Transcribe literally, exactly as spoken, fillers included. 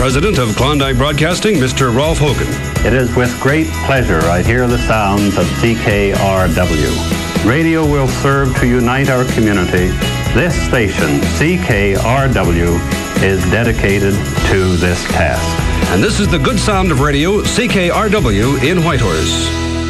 President of Klondike Broadcasting, Mister Rolf Hogan. It is with great pleasure I hear the sounds of C K R W. Radio will serve to unite our community. This station, C K R W, is dedicated to this task. And this is the good sound of radio, C K R W in Whitehorse.